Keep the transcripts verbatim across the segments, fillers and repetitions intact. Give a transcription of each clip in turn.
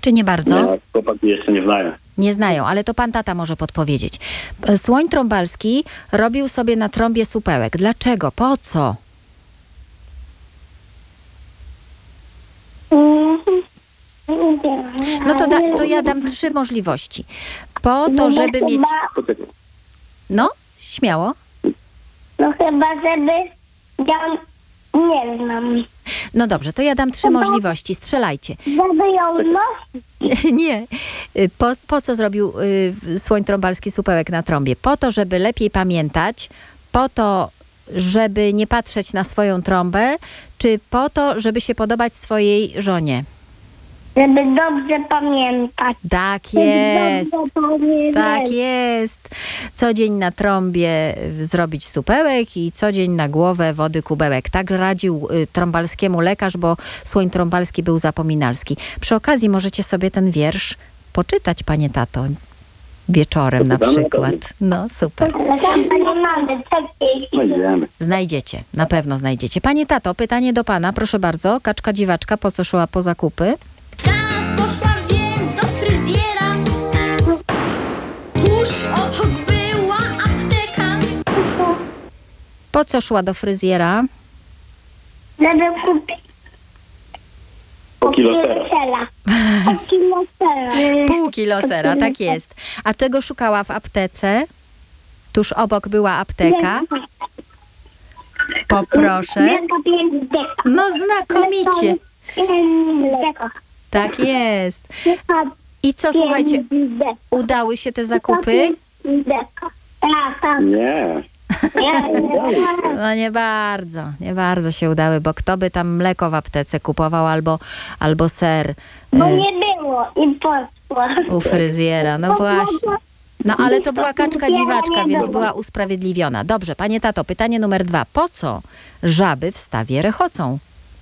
Czy nie bardzo? Nie, chłopaki jeszcze nie znają. Nie znają, ale to pan tata może podpowiedzieć. Słoń trąbalski robił sobie na trąbie supełek. Dlaczego? Po co? No to, da, to ja dam trzy możliwości. Po to, żeby mieć... No, śmiało. No chyba, żeby... Ja nie znam. No dobrze, to ja dam trzy możliwości. Strzelajcie. Żeby ją nosić. Nie. Po, po co zrobił y, słoń trąbalski supełek na trąbie? Po to, żeby lepiej pamiętać, po to, żeby nie patrzeć na swoją trąbę, czy po to, żeby się podobać swojej żonie? Żeby dobrze pamiętać. Tak jest. Dobrze pamiętać. Tak jest. Co dzień na trąbie zrobić supełek i co dzień na głowę wody kubełek. Tak radził y, trąbalskiemu lekarz, bo słoń trąbalski był zapominalski. Przy okazji możecie sobie ten wiersz poczytać, panie tato, wieczorem na przykład. No, super. Znajdziemy. Znajdziecie, na pewno znajdziecie. Panie tato, pytanie do pana, proszę bardzo. Kaczka dziwaczka, po co szła po zakupy? Raz poszła więc do fryzjera, tuż obok była apteka. Po co szła do fryzjera? Żeby kupić Po kilo sera. Po kilo sera. Pół kilo sera, tak jest. A czego szukała w aptece? Tuż obok była apteka. Poproszę. No znakomicie. Tak jest. I co, słuchajcie, udały się te zakupy? Nie. No nie bardzo, nie bardzo się udały, bo kto by tam mleko w aptece kupował albo, albo ser Bo y, nie było i poszła. u fryzjera. No właśnie. No ale to była kaczka dziwaczka, więc była usprawiedliwiona. Dobrze, panie tato, pytanie numer dwa. Po co żaby w stawie rechocą?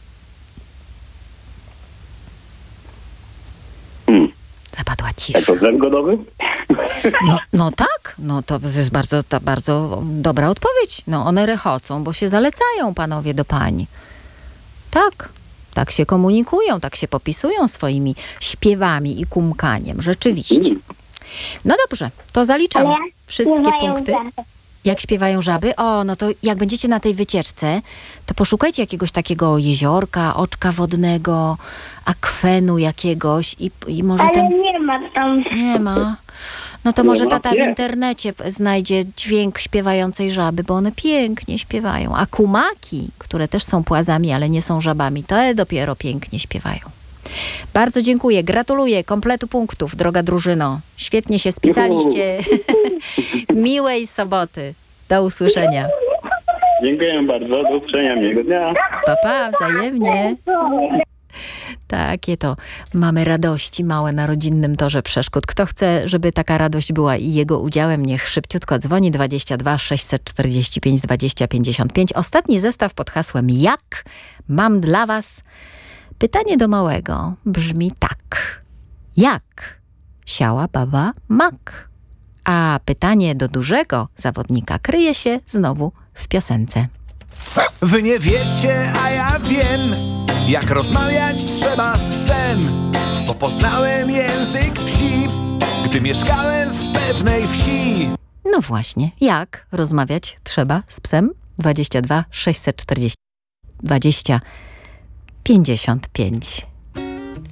Hmm. Zapadła cisza. Jako zlew godowy? No, no tak, no to jest bardzo, to bardzo dobra odpowiedź. No one rechocą, bo się zalecają panowie do pań. Tak, tak się komunikują, tak się popisują swoimi śpiewami i kumkaniem. Rzeczywiście. No dobrze, to zaliczam Ale wszystkie śpiewają punkty. żaby. Jak śpiewają żaby? O, no to jak będziecie na tej wycieczce, to poszukajcie jakiegoś takiego jeziorka, oczka wodnego, akwenu jakiegoś i, i może tam... Ale nie ma tam. Nie ma. No to Nie może ma? tata w Nie. internecie p- znajdzie dźwięk śpiewającej żaby, bo one pięknie śpiewają. A kumaki, które też są płazami, ale nie są żabami, to dopiero pięknie śpiewają. Bardzo dziękuję, gratuluję kompletu punktów, droga drużyno. Świetnie się spisaliście. Miłej soboty. Do usłyszenia. Dziękuję bardzo. Do usłyszenia. Miłego dnia. Pa, pa, wzajemnie. Takie to mamy radości małe na rodzinnym torze przeszkód. Kto chce, żeby taka radość była i jego udziałem, niech szybciutko dzwoni dwadzieścia dwa sześćset czterdzieści pięć dwadzieścia pięćdziesiąt pięć. Ostatni zestaw pod hasłem jak mam dla was pytanie do małego. Brzmi tak. Jak siała baba mak? A pytanie do dużego zawodnika kryje się znowu w piosence. Wy nie wiecie, a ja wiem, jak rozmawiać trzeba z psem, bo poznałem język psi, gdy mieszkałem w pewnej wsi. No właśnie, jak rozmawiać trzeba z psem? dwadzieścia dwa sześćset czterdzieści dwadzieścia pięćdziesiąt pięć.